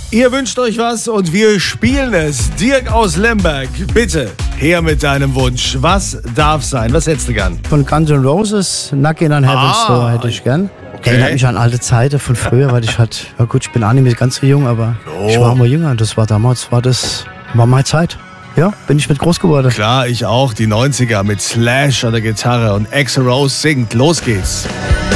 Ihr wünscht euch was und wir spielen es. Dirk aus Lemberg, bitte her mit deinem Wunsch. Was darf sein? Was hättest du gern? Von Guns N' Roses, Knockin' on Heaven's Door hätte ich gern. Okay. Erinnert mich an alte Zeiten von früher, weil ich halt, ja gut, ich bin auch nicht mehr ganz so jung, aber ich war immer jünger. Das war damals, war meine Zeit. Ja, bin ich mit groß geworden. Klar, ich auch. Die 90er mit Slash an der Gitarre und Axl Rose singt. Los geht's.